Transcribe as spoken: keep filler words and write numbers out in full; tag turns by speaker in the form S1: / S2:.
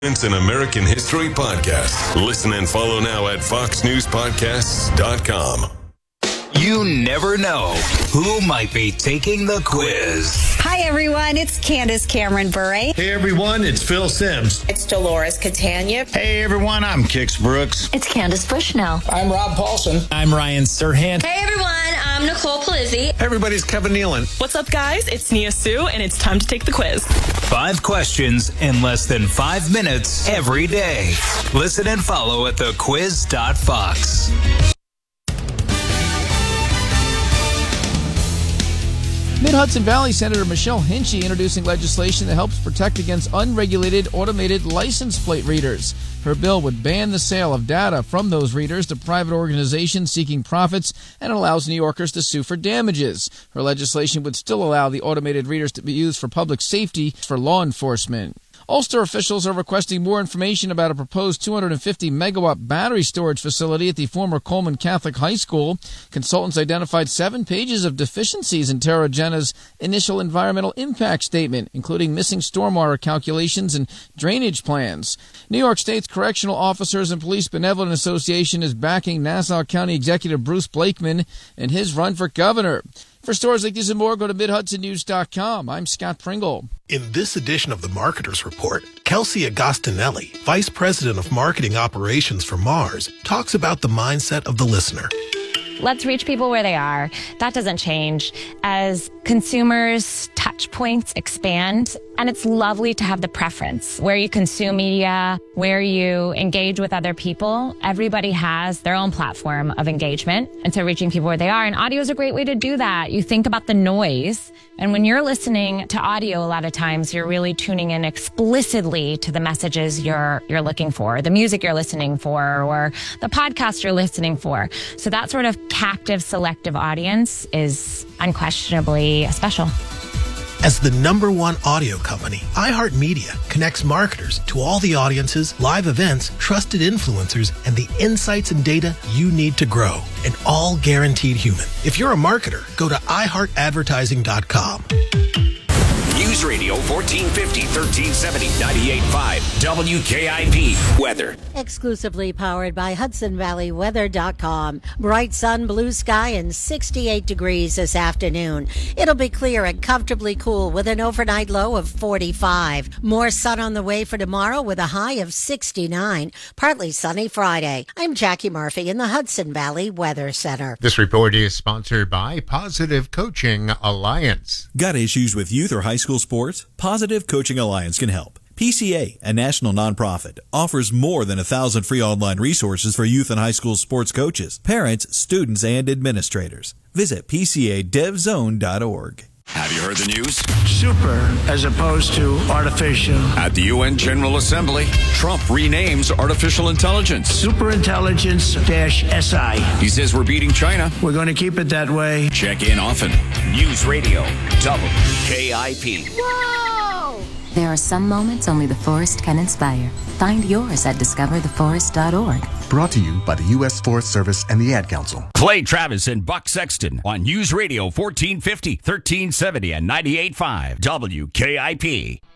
S1: In American History Podcast. Listen and follow now at fox news podcasts dot com.
S2: You never know who might be taking the quiz.
S3: Hi, everyone. It's Candace Cameron Bure.
S4: Hey, everyone. It's Phil Sims.
S5: It's Dolores Catania.
S6: Hey, everyone. I'm Kix Brooks.
S7: It's Candace Bushnell.
S8: I'm Rob Paulson.
S9: I'm Ryan Serhant.
S10: Hey, everyone. I'm Nicole Palizzi.
S11: Hey, everybody's Kevin Nealon.
S12: What's up, guys? It's Nia Sue, and it's time to take the quiz.
S2: Five questions in less than five minutes every day. Listen and follow at the quiz dot fox.
S13: Mid-Hudson Valley Senator Michelle Hinchey introducing legislation that helps protect against unregulated automated license plate readers. Her bill would ban the sale of data from those readers to private organizations seeking profits and allows New Yorkers to sue for damages. Her legislation would still allow the automated readers to be used for public safety for law enforcement. Ulster officials are requesting more information about a proposed two hundred fifty megawatt battery storage facility at the former Coleman Catholic High School. Consultants identified seven pages of deficiencies in Terragena's initial environmental impact statement, including missing stormwater calculations and drainage plans. New York State's Correctional Officers and Police Benevolent Association is backing Nassau County Executive Bruce Blakeman in his run for governor. For stories like these and more, go to mid hudson news dot com. I'm Scott Pringle.
S14: In this edition of the Marketer's Report, Kelsey Agostinelli, Vice President of Marketing Operations for Mars, talks about the mindset of the listener.
S15: Let's reach people where they are. That doesn't change. As consumers' touch points expand, and it's lovely to have the preference where you consume media, where you engage with other people. Everybody has their own platform of engagement, and so reaching people where they are. And audio is a great way to do that. You think about the noise, and when you're listening to audio, a lot of times you're really tuning in explicitly to the messages you're you're looking for, the music you're listening for, or the podcast you're listening for. So that sort of captive, selective audience is unquestionably special.
S14: As the number one audio company, iHeartMedia connects marketers to all the audiences, live events, trusted influencers, and the insights and data you need to grow. And all guaranteed human. If you're a marketer, go to i heart advertising dot com.
S16: News Radio fourteen fifty, thirteen seventy, ninety-eight point five W K I P Weather.
S17: Exclusively powered by Hudson Valley Weather dot com. Bright sun, blue sky, and sixty-eight degrees this afternoon. It'll be clear and comfortably cool with an overnight low of forty-five. More sun on the way for tomorrow with a high of sixty-nine. Partly sunny Friday. I'm Jackie Murphy in the Hudson Valley Weather Center.
S18: This report is sponsored by Positive Coaching Alliance.
S19: Got issues with youth or high school sports? Positive Coaching Alliance can help. P C A, a national nonprofit, offers more than a thousand free online resources for youth and high school sports coaches, parents, students, and administrators. Visit p c a dev zone dot org.
S16: Have you heard the news?
S8: Super as opposed to artificial.
S16: At the U N General Assembly, Trump renames artificial intelligence
S8: Superintelligence-S I.
S16: He says we're beating China.
S8: We're going to keep it that way.
S16: Check in often. News Radio W K I P.
S7: Whoa! There are some moments only the forest can inspire. Find yours at discover the forest dot org.
S20: Brought to you by the U S Forest Service and the Ad Council.
S16: Clay Travis and Buck Sexton on News Radio fourteen fifty, thirteen seventy, and ninety-eight point five W K I P.